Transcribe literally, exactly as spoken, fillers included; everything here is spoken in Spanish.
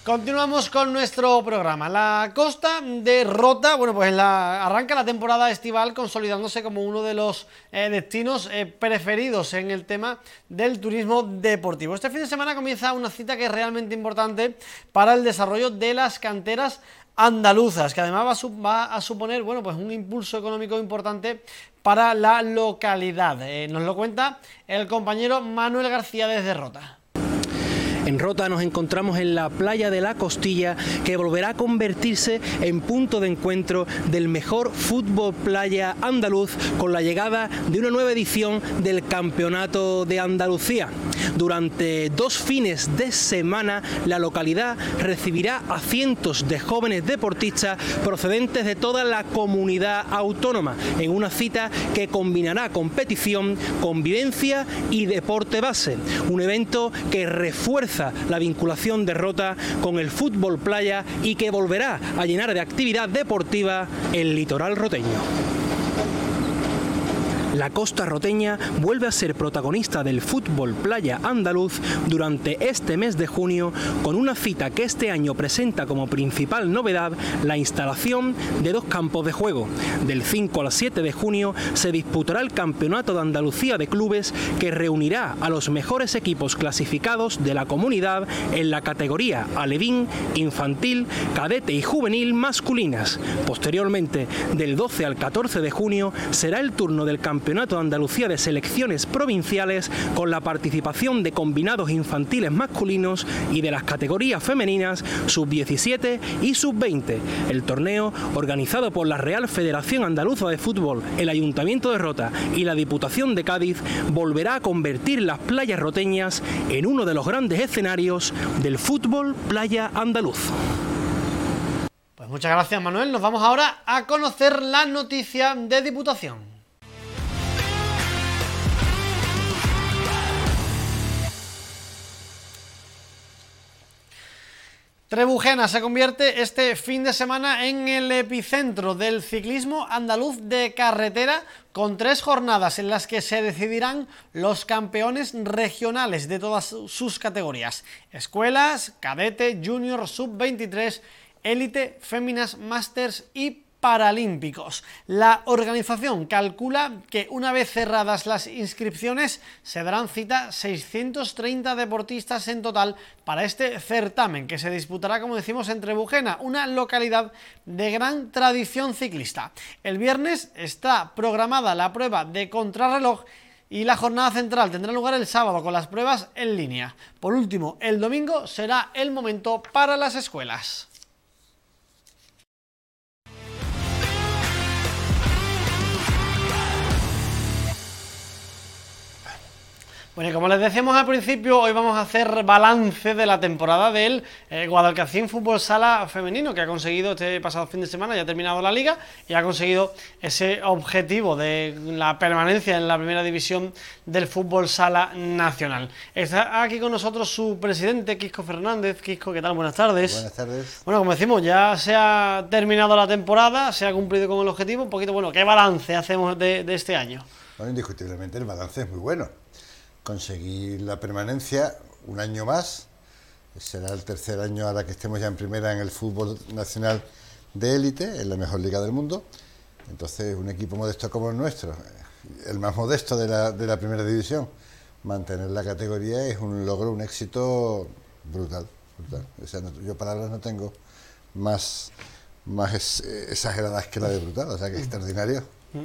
Continuamos con nuestro programa. La Costa de Rota, bueno, pues la, arranca la temporada estival consolidándose como uno de los eh, destinos eh, preferidos en el tema del turismo deportivo. Este fin de semana comienza una cita que es realmente importante para el desarrollo de las canteras andaluzas, que además va a, su, va a suponer, bueno, pues un impulso económico importante para la localidad. Eh, nos lo cuenta el compañero Manuel García desde Rota. En Rota nos encontramos en la playa de la Costilla, que volverá a convertirse en punto de encuentro del mejor fútbol playa andaluz con la llegada de una nueva edición del Campeonato de Andalucía. Durante dos fines de semana la localidad recibirá a cientos de jóvenes deportistas procedentes de toda la comunidad autónoma en una cita que combinará competición, convivencia y deporte base. Un evento que refuerza la vinculación de Rota con el fútbol playa y que volverá a llenar de actividad deportiva el litoral roteño. La costa roteña vuelve a ser protagonista del fútbol playa andaluz durante este mes de junio, con una cita que este año presenta como principal novedad la instalación de dos campos de juego. Del cinco al siete de junio se disputará el Campeonato de Andalucía de Clubes, que reunirá a los mejores equipos clasificados de la comunidad en la categoría alevín, infantil, cadete y juvenil masculinas. Posteriormente, del doce al catorce de junio, será el turno del Campeonato Campeonato de Andalucía de Selecciones Provinciales, con la participación de combinados infantiles masculinos y de las categorías femeninas sub diecisiete y sub veinte. El torneo, organizado por la Real Federación Andaluza de Fútbol, el Ayuntamiento de Rota y la Diputación de Cádiz, volverá a convertir las playas roteñas en uno de los grandes escenarios del fútbol playa andaluz. Pues muchas gracias, Manuel. Nos vamos ahora a conocer la noticia de Diputación. Trebujena se convierte este fin de semana en el epicentro del ciclismo andaluz de carretera, con tres jornadas en las que se decidirán los campeones regionales de todas sus categorías: escuelas, cadete, junior, sub veintitrés, élite, féminas, másters y paralímpicos. La organización calcula que una vez cerradas las inscripciones se darán cita seiscientos treinta deportistas en total para este certamen, que se disputará, como decimos, en Trebujena, una localidad de gran tradición ciclista. El viernes está programada la prueba de contrarreloj y la jornada central tendrá lugar el sábado con las pruebas en línea. Por último, el domingo será el momento para las escuelas. Bueno, y como les decíamos al principio, hoy vamos a hacer balance de la temporada del eh, Guadalcacín Fútbol Sala Femenino, que ha conseguido este pasado fin de semana, ya ha terminado la liga y ha conseguido ese objetivo de la permanencia en la primera división del Fútbol Sala Nacional. Está aquí con nosotros su presidente, Quisco Fernández. Quisco, ¿qué tal? Buenas tardes. Buenas tardes. Bueno, como decimos, ya se ha terminado la temporada, se ha cumplido con el objetivo. Un poquito, bueno, ¿qué balance hacemos de, de este año? Bueno, indiscutiblemente el balance es muy bueno. Conseguir la permanencia un año más, será el tercer año ahora que estemos ya en primera en el fútbol nacional de élite, en la mejor liga del mundo. Entonces, un equipo modesto como el nuestro, el más modesto de la, de la primera división, mantener la categoría es un logro, un éxito brutal. brutal. O sea, no, yo palabras no tengo más, más exageradas que la de brutal, o sea que extraordinario.